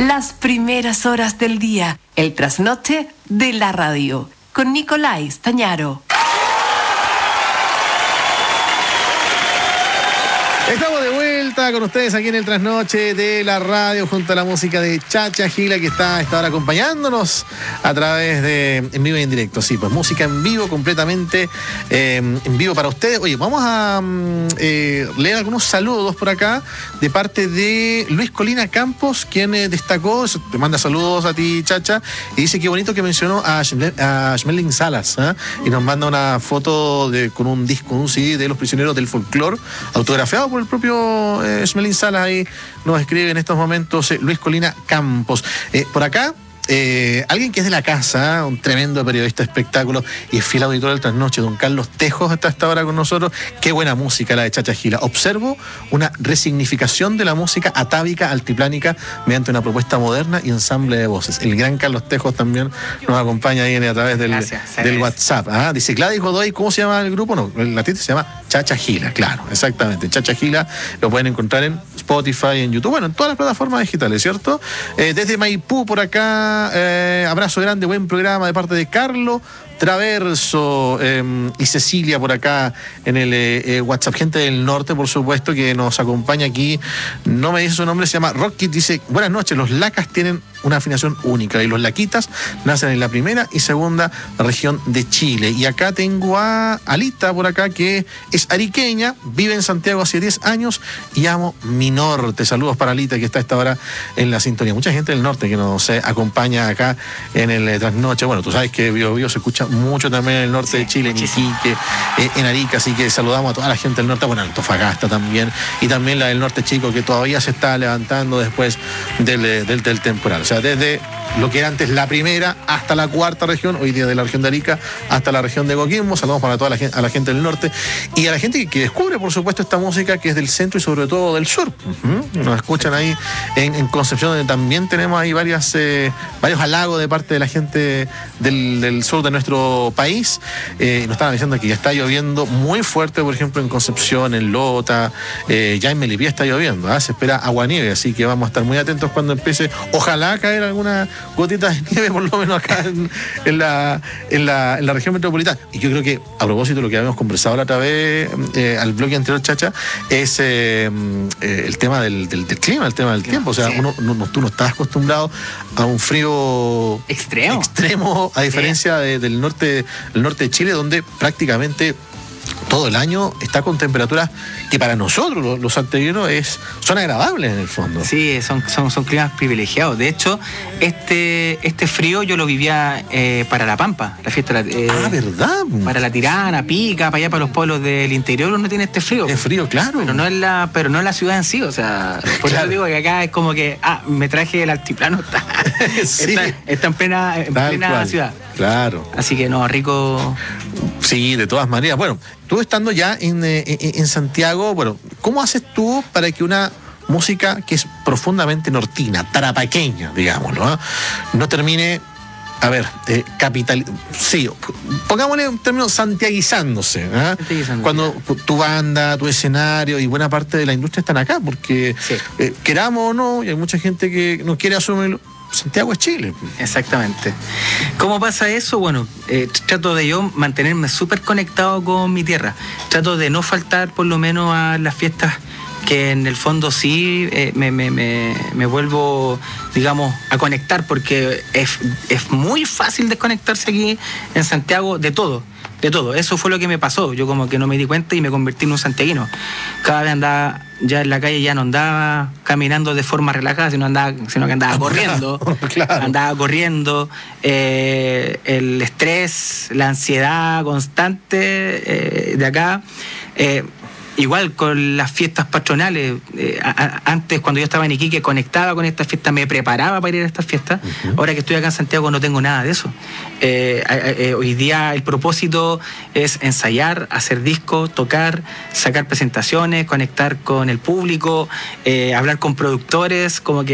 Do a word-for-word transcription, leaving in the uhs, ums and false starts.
Las primeras horas del día, el trasnoche de la radio, con Nicolai Stañaro. Estamos de vuelta con ustedes aquí en el trasnoche de la radio junto a la música de Chacha Gila, que está a esta hora acompañándonos a través de en vivo y en directo. Sí, pues música en vivo, completamente eh, en vivo para ustedes. Oye, vamos a eh, leer algunos saludos por acá de parte de Luis Colina Campos, quien eh, destacó, te manda saludos a ti, Chacha, y dice que bonito que mencionó a, a Schmeling Salas, ¿eh? Y nos manda una foto de, con un disco, un C D de Los Prisioneros del Folclore, autografiado por el propio eh, Schmeling Salas. Ahí nos escribe en estos momentos eh, Luis Colina Campos. Eh, por acá, eh, alguien que es de la casa, un tremendo periodista de espectáculos y es fiel auditor del Trasnoche, don Carlos Tejos, está hasta ahora con nosotros. Qué buena música la de Chacha Gila. Observo una resignificación de la música atávica, altiplánica, mediante una propuesta moderna y ensamble de voces. El gran Carlos Tejos también nos acompaña ahí a través del, del WhatsApp. ¿Ah? Dice Gladys Godoy, ¿cómo se llama el grupo? No, la artista se llama Chacha Gila, claro, exactamente. Chacha Gila lo pueden encontrar en Spotify, en YouTube, bueno, en todas las plataformas digitales, ¿cierto? Eh, desde Maipú, por acá, eh, abrazo grande, buen programa de parte de Carlos Traverso eh, y Cecilia por acá en el eh, eh, WhatsApp. Gente del norte, por supuesto, que nos acompaña aquí. No me dice su nombre, se llama Rocky. Dice, buenas noches, los lacas tienen una afinación única y los laquitas nacen en la primera y segunda región de Chile. Y acá tengo a Alita por acá, que es ariqueña, vive en Santiago hace diez años y amo mi norte. Saludos para Alita, que está a esta hora en la sintonía. Mucha gente del norte que nos eh, acompaña acá en el eh, trasnoche. Bueno, tú sabes que Bio Bio se escucha mucho también en el norte sí, de Chile, en Iquique, eh, en Arica, así que saludamos a toda la gente del norte, bueno, Antofagasta también, y también la del norte chico, que todavía se está levantando después del, del, del temporal. O sea, desde lo que era antes la primera hasta la cuarta región, hoy día de la región de Arica hasta la región de Coquimbo. Saludamos para toda la gente, a la gente del norte y a la gente que, que descubre, por supuesto, esta música que es del centro y sobre todo del sur. Uh-huh. Nos escuchan ahí en, en Concepción, donde también tenemos ahí varias, eh, varios halagos de parte de la gente del, del sur de nuestro país. Eh, nos estaban diciendo que ya está lloviendo muy fuerte, por ejemplo, en Concepción, en Lota, eh, ya en Melipilla está lloviendo, ¿eh? Se espera aguanieve, así que vamos a estar muy atentos cuando empiece, ojalá caer alguna gotita de nieve, por lo menos acá en, en, la, en, la, en la región metropolitana. Y yo creo que, a propósito de lo que habíamos conversado la otra vez, eh, al bloque anterior, Chacha, es eh, eh, el tema del, del, del clima, el tema del tiempo. O sea, uno, no, tú no estás acostumbrado a un frío extremo, extremo a diferencia sí. de, del norte, el norte de Chile, donde prácticamente todo el año está con temperaturas que para nosotros, los, los santiagueros, es, son agradables en el fondo. Sí, son, son, son climas privilegiados. De hecho, este, este frío yo lo vivía eh, para La Pampa, la fiesta. Eh, ah, ¿verdad? Para La Tirana, Pica, para allá, para los pueblos del interior, uno tiene este frío. Es frío, claro. Pero no en la, pero no en la ciudad en sí, o sea, por claro. Eso digo que acá es como que, ah, me traje el altiplano, está, sí. está, está en plena, en plena ciudad. Claro. Así que no, rico. Sí, de todas maneras. Bueno, tú estando ya en, en, en Santiago, bueno, ¿cómo haces tú para que una música que es profundamente nortina, tarapaqueña, digámoslo, ¿eh? no termine, a ver, eh, capital, sí, pongámosle un término, santiaguizándose, ¿eh? Cuando tu banda, tu escenario y buena parte de la industria están acá, porque sí. eh, queramos o no, y hay mucha gente que no quiere asumirlo, Santiago es Chile. Exactamente. ¿Cómo pasa eso? Bueno, eh, trato de yo mantenerme súper conectado con mi tierra. Trato de no faltar por lo menos a las fiestas que en el fondo sí eh, me, me, me, me vuelvo, digamos, a conectar, porque es, es muy fácil desconectarse aquí en Santiago de todo. De todo, eso fue lo que me pasó. Yo como que no me di cuenta y me convertí en un santiaguino. Cada vez andaba ya en la calle, ya no andaba caminando de forma relajada, sino, andaba, sino que andaba corriendo. Claro. Andaba corriendo. Eh, el estrés, la ansiedad constante eh, de acá. Eh, Igual con las fiestas patronales, eh, a, a, antes cuando yo estaba en Iquique conectaba con estas fiestas, me preparaba para ir a estas fiestas. Uh-huh. Ahora que estoy acá en Santiago no tengo nada de eso. Eh, eh, hoy día el propósito es ensayar, hacer discos, tocar, sacar presentaciones, conectar con el público, eh, hablar con productores, como que